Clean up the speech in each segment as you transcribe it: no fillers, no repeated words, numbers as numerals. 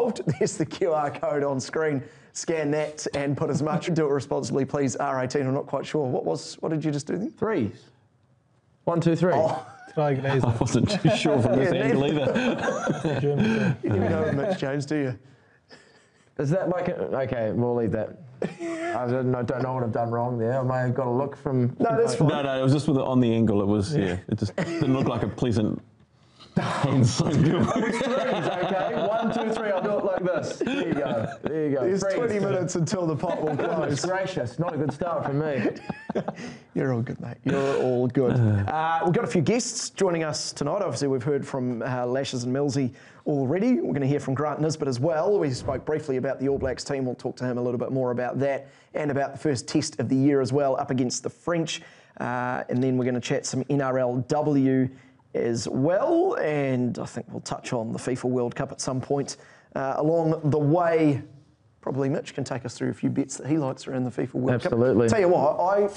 involved, there's the QR code on screen. Scan that and put as much. Do it responsibly, please. R18, I'm not quite sure. What did you just do then? Threes. 1, 2, 3. Oh. I wasn't too sure from this angle either. You didn't know Mitch Jones, do you? Is that like okay, we'll leave that. I don't know what I've done wrong there. I may have got a look from... No, that's fine. No, it was just on the angle. It was, yeah. It just didn't look like a pleasant hand sign. It was threes, okay? 1, 2, 3, I'll do it like this. There you go. There you go. There's Threes. 20 minutes until the pot will close. Gracious, not a good start for me. You're all good, mate. You're all good. We've got a few guests joining us tonight. Obviously, we've heard from Lashes and Millsy already. We're going to hear from Grant Nisbet as well. We spoke briefly about the All Blacks team. We'll talk to him a little bit more about that and about the first test of the year as well, up against the French. And then we're going to chat some NRLW as well. And I think we'll touch on the FIFA World Cup at some point along the way. Probably Mitch can take us through a few bits that he likes around the FIFA World Cup. Absolutely. Tell you what,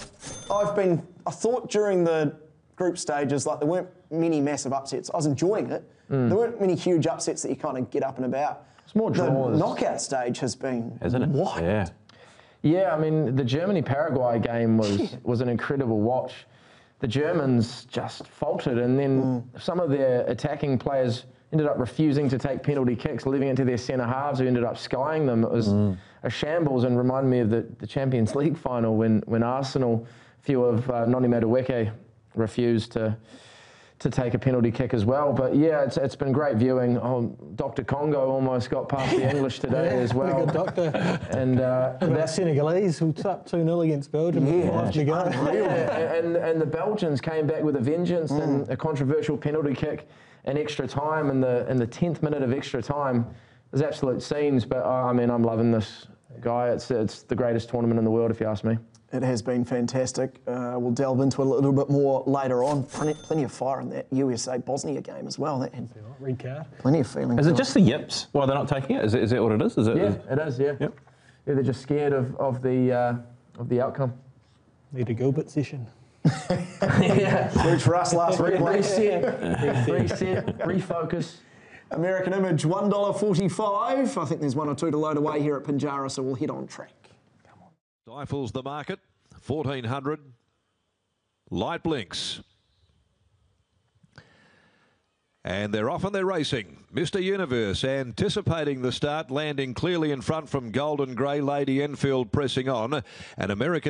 I thought during the group stages, like there weren't many massive upsets. I was enjoying it. There weren't many huge upsets that you kind of get up and about. It's more draws. The knockout stage has been wild. Yeah. Yeah, I mean, the Germany-Paraguay game was an incredible watch. The Germans just faltered, and then some of their attacking players ended up refusing to take penalty kicks, leaving it to their centre halves who ended up skying them. It was a shambles and reminded me of the Champions League final when Arsenal, a few of Noni Madueke refused to take a penalty kick as well. But yeah, it's been great viewing. Oh, Dr. Congo almost got past the English today as well. Good doctor. And that Senegalese who's up 2-0 against Belgium. Yeah, To go. and the Belgians came back with a vengeance and a controversial penalty kick in extra time, and the 10th minute of extra time. There's absolute scenes, but I mean, I'm loving this guy. It's the greatest tournament in the world, if you ask me. It has been fantastic. We'll delve into it a little bit more later on. Plenty of fire in that USA-Bosnia game as well. That had plenty of feeling. Is it just the yips? Why they're not taking it? Is that what it is? Yeah, it is, yeah. Yep. Yeah, they're just scared of the outcome. Need a Gilbert session. Yeah. Huge for us last week. Reset, refocus. American Image, $1.45. I think there's one or two to load away here at Pinjarra, so we'll head on track. Stifles the market, 1400. Light blinks. And they're off and they're racing. Mr. Universe anticipating the start, landing clearly in front from Golden Grey. Lady Enfield pressing on. And American